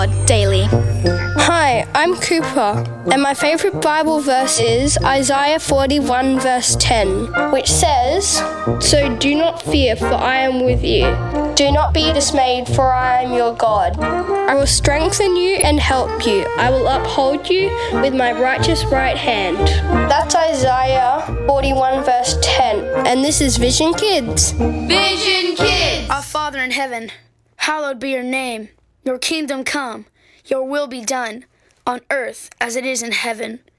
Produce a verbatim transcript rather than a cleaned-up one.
daily. Hi, I'm Cooper, and my favourite Bible verse is Isaiah forty-one verse ten, which says, "So do not fear, for I am with you. Do not be dismayed, for I am your God. I will strengthen you and help you. I will uphold you with my righteous right hand." That's Isaiah forty-one verse ten, and this is Vision Kids. Vision Kids! Our Father in heaven, hallowed be your name. Your kingdom come, your will be done, on earth as it is in heaven.